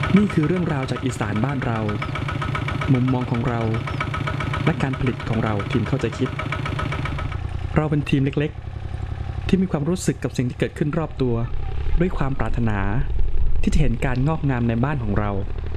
นี่คือเรื่องราวจากอีสานบ้านเรามุมมองของเราและการผลิตของเราทีมเข้าใจคิดเราเป็นทีมเล็กๆที่มีความรู้สึกกับสิ่งที่เกิดขึ้นรอบตัวด้วยความปรารถนาที่จะเห็นการงอกงามในบ้านของเรา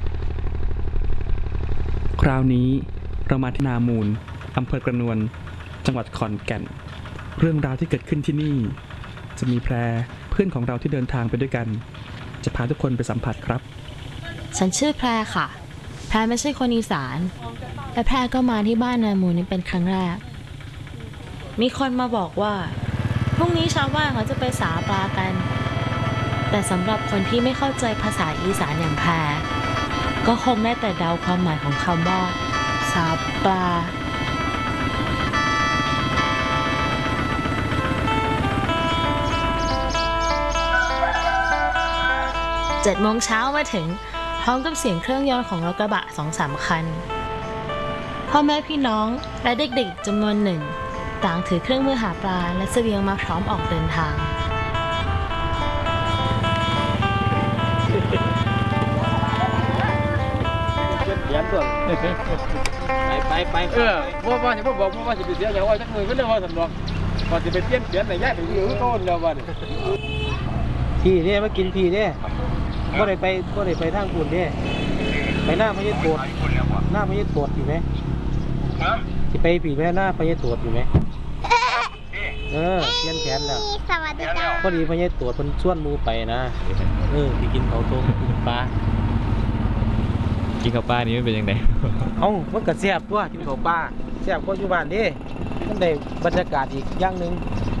คราวนี้เรามาที่นามูลอำเภอกระนวนจังหวัดขอนแก่นเรื่องราวที่เกิดขึ้นที่นี่จะมีแพรเพื่อนของเราที่เดินทางไปด้วยกันจะพาทุกคนไปสัมผัสครับฉันชื่อแพรค่ะแพรไม่ใช่คนอีสานและแพรก็มาที่บ้านนามูลนี้เป็นครั้งแรกมีคนมาบอกว่าพรุ่งนี้ชาวบ้านเขาจะไปสาปลากันแต่สำหรับคนที่ไม่เข้าใจภาษาอีสานอย่างแพรก็คงได้แต่เดาความหมายของคำว่าสาปลา7 โมงเช้ามาถึงพร้อมกับเสียงเครื่องยนต์ของรถกระบะ 2-3 คันพ่อแม่พี่น้องและเด็กๆจำนวนหนึ่งต่างถือเครื่องมือหาปลาและเสบียงมาพร้อมออกเดินทางไปว่าจะบอกว่าจะไปเสียอย่างว่าจักมือก็เรื่องว่าสำรองพอจะไปเปลี่ยนแม่ไปอยู่ต้นแล้ววันพี่เนี่ยมากินพี่เนี่ยก็ได้ไปทางคุณเนี่ยไปหน้าพญาโตดหน้าพญาโตดอยู่ไหมจะไปผีแม่หน้าพญาโตดอยู่ไหมเปลี่ยนแผนแล้วสวัสดีจ้าพอดีพญาโตดมันชวนมูไปนะที่กินเขาต้มกินปลากินข้าวปลานี่มันเป็นยังไงมันก็แซ่บตัวกินข้าวปลาแซ่บกว่าอยู่บ้านดิมันได้บรรยากาศอีกอย่างหนึ่ง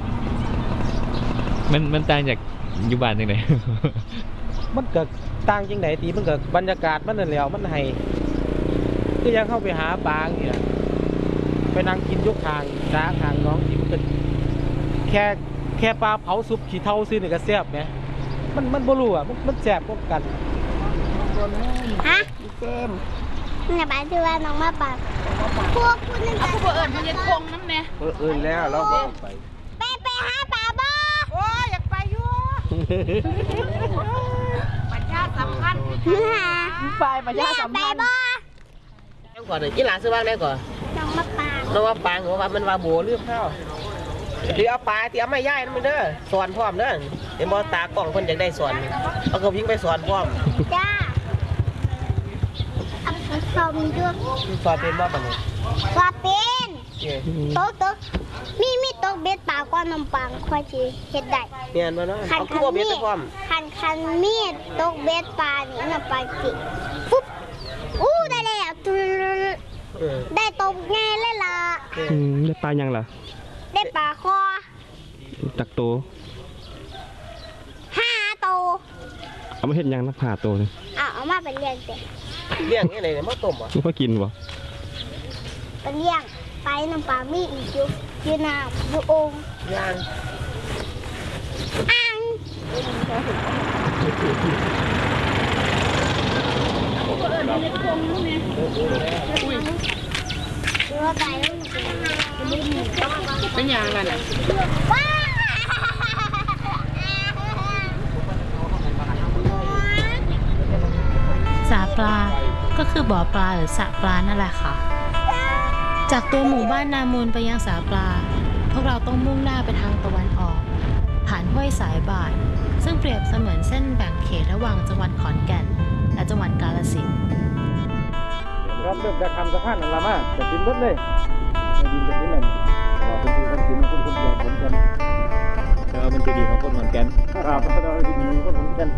มันต่างจากอยู่บ้านยังไงมันก็ต่างจริงไหนตีมันก็บรรยากาศมันนั่นแหละมันให้ก็ยังเข้าไปหาปลาอย่างนี้นะไปนั่งกินยกทางจ้าทางน้องที่มันก็แค่ปลาเผาซุปขี้เท่าซื้อนี่ก็แซ่บไหมมันบ่รู้อ่ะมันแซ่บกว่ากันฮะเจมเนี่ยบ้านชื่อว่าน้องมาปากพวกคุณนั่นก็พวกมันจะคงน้ำเนี่ยแล้วเราก็ไปหาปลาบ่โอ้ยอยากไปอยู่ประชาสัมพันธ์ไปประชาสัมพันธ์ยังก่อนเลยยี่หลาซื้อบ้างได้ก่อนน้องมาปางหัวว่ามันว่าโบเลือกข้าวที่เอาปลาที่เอาไม่ย่ายนั่นมันเด้อสอนพร้อมเด้อเห็นบ่ตากล้องเพิ่นอยากได้สอนเอากระวิ่งไปสอนพร้อมจ้าสอนด้วยสอนเป็นบ่ปะเนี่ยสอนเป็นโต๊ะมีโต๊ะเบ็ดปลาก้อนน้ำปังค่อยจีเฮ็ดได้เปลี่ยนมาเนาะเอาคู่เบ็ดพร้อมคันมีดโต๊ะเบ็ดปลานี่น้ำปังจิปุ๊บได้แล้วได้โต๊ะง่ายเลยล่ะได้ปลายังล่ะได้ปลาคอจักโต 5 โตเอามาเห็ดยังนับ5 โตเลยเอามาเป็นเลี้ยงเด็กเลี้ยงนี่อะไรเนี่ยมาต้มอ่ะมากินบ่เป็นเลี้ยงไปน้ำปลามีอีกอยู่น้ำอยู่องค์ย่างอ่างเป็นยังไงน่ะสาปลาก็คือบ่อปลาหรือสระปลานั่นแหละค่ะจากตัวหมู่บ้านนามูลไปยังสาปลาพวกเราต้องมุ่งหน้าไปทางตะวันออกผ่านห้วยสายบาทซึ่งเปรียบเสมือนเส้นแบ่งเขตระหว่างจังหวัดขอนแก่นและจังหวัดกาฬสินธุ์เริ่มจะทำสะพานอะไรมาจะดินเบิดเลยดินจะดินอะไรเป็นดินกันดินคนเดียวคนกันมันคือดีของคนขอนแก่นครับเราดินคนขอนแก่น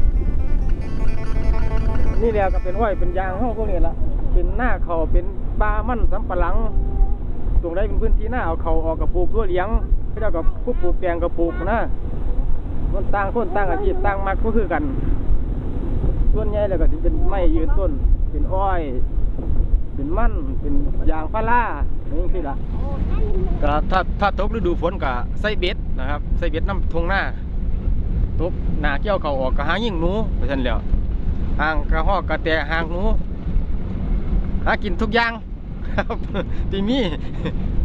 นี่แหละก็เป็นอ้อยเป็นยางห้องพวกนี้ละเป็นหน้าเขาเป็นปลามั่นสำปะหลังตรงใดเป็นพื้นที่หน้าเอาเขาออกกับปลูกตัวเลี้ยงไม่ได้กับผู้ปลูกแกงกับปลูกนะคนต่างอาชีพต่างมักก็คือกันส่วนใหญ่เลยก็จะเป็นไม้ยืนต้นเป็นอ้อยเป็นมั่นเป็นยางพาราอย่างนี้ละก็ถ้าตกฤดูฝนก็ใส่เบ็ดนะครับใส่เบ็ดน้ำทงหน้าตกหน้าเกี่ยวเขาออกก็หายิ่งหนูไปทันแล้วหางกระหอกกระแตหางหนูหากินทุกอย่างครับที่มี